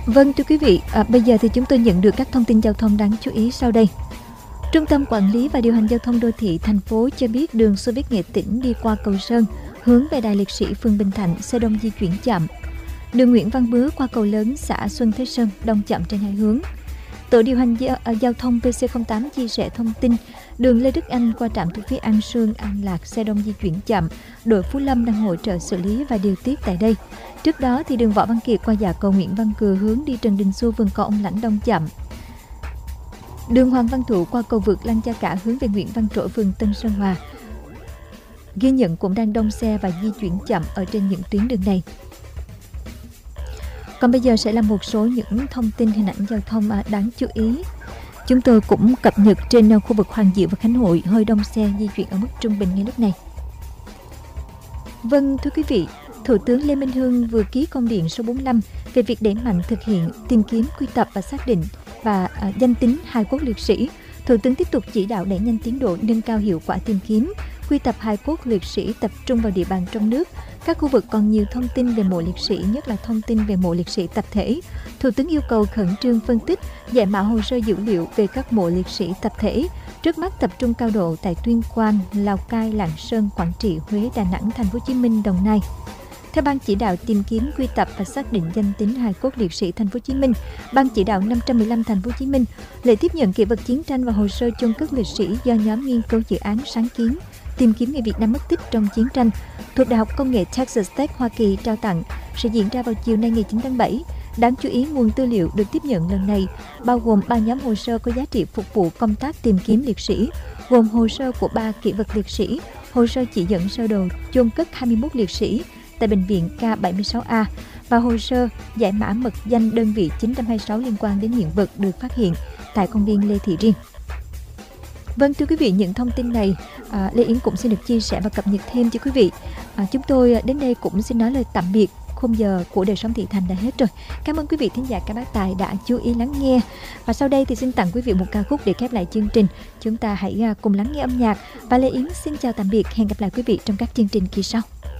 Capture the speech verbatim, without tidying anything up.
Vâng thưa quý vị, à, bây giờ thì chúng tôi nhận được các thông tin giao thông đáng chú ý sau đây. Trung tâm Quản lý và Điều hành Giao thông Đô thị thành phố cho biết đường Xô Viết Nghệ Tĩnh đi qua Cầu Sơn, hướng về Đài Liệt sĩ phường Bình Thạnh, xe đông di chuyển chậm. Đường Nguyễn Văn Bứa qua cầu lớn xã Xuân Thế Sơn, đông chậm trên hai hướng. Tổ điều hành giao, giao thông pê xê không tám chia sẻ thông tin đường Lê Đức Anh qua trạm thu phí An Sương, An Lạc, xe đông di chuyển chậm. Đội Phú Lâm đang hỗ trợ xử lý và điều tiết tại đây. Trước đó thì đường Võ Văn Kiệt qua dạ cầu Nguyễn Văn Cừ hướng đi Trần Đình Xu, vườn cỏ Ông Lãnh đông chậm. Đường Hoàng Văn Thụ qua cầu vượt Lăng Cha Cả hướng về Nguyễn Văn Trỗi, phường Tân Sơn Hòa, ghi nhận cũng đang đông xe và di chuyển chậm ở trên những tuyến đường này. Còn bây giờ sẽ là một số những thông tin hình ảnh giao thông đáng chú ý. Chúng tôi cũng cập nhật trên khu vực Hoàng Diệu và Khánh Hội, hơi đông xe di chuyển ở mức trung bình ngay lúc này. Vâng thưa quý vị, Thủ tướng Lê Minh Hưng vừa ký công điện số bốn mươi lăm về việc đẩy mạnh thực hiện tìm kiếm, quy tập và xác định và à, danh tính hài cốt liệt sĩ. Thủ tướng tiếp tục chỉ đạo đẩy nhanh tiến độ, nâng cao hiệu quả tìm kiếm, quy tập hài cốt liệt sĩ, tập trung vào địa bàn trong nước, các khu vực còn nhiều thông tin về mộ liệt sĩ, nhất là thông tin về mộ liệt sĩ tập thể. Thủ tướng yêu cầu khẩn trương phân tích, giải mã hồ sơ dữ liệu về các mộ liệt sĩ tập thể. Trước mắt tập trung cao độ tại Tuyên Quang, Lào Cai, Lạng Sơn, Quảng Trị, Huế, Đà Nẵng, Thành phố Hồ Chí Minh, Đồng Nai. Theo Ban chỉ đạo tìm kiếm, quy tập và xác định danh tính hài cốt liệt sĩ Thành phố Hồ Chí Minh, Ban chỉ đạo năm trăm mười lăm Thành phố Hồ Chí Minh, lễ tiếp nhận kỷ vật chiến tranh và hồ sơ chôn cất liệt sĩ do nhóm nghiên cứu dự án sáng kiến tìm kiếm người Việt Nam mất tích trong chiến tranh thuộc Đại học Công nghệ Texas Tech, Hoa Kỳ trao tặng sẽ diễn ra vào chiều nay ngày chín tháng bảy. Đáng chú ý, nguồn tư liệu được tiếp nhận lần này bao gồm ba nhóm hồ sơ có giá trị phục vụ công tác tìm kiếm liệt sĩ, gồm hồ sơ của ba kỷ vật liệt sĩ, hồ sơ chỉ dẫn sơ đồ chôn cất hai mươi mốt liệt sĩ tại bệnh viện K bảy mươi sáu A và hồ sơ giải mã mật danh đơn vị chín trăm hai mươi sáu liên quan đến hiện vật được phát hiện tại công viên Lê Thị Riêng. Vâng thưa quý vị, những thông tin này à, Lê Yến cũng xin được chia sẻ và cập nhật thêm cho quý vị. À, chúng tôi đến đây cũng xin nói lời tạm biệt. Khung giờ của Đời Sống Thị Thành đã hết rồi. Cảm ơn quý vị thính giả các bác tài đã chú ý lắng nghe. Và sau đây thì xin tặng quý vị một ca khúc để khép lại chương trình. Chúng ta hãy cùng lắng nghe âm nhạc. Và Lê Yến xin chào tạm biệt. Hẹn gặp lại quý vị trong các chương trình kỳ sau.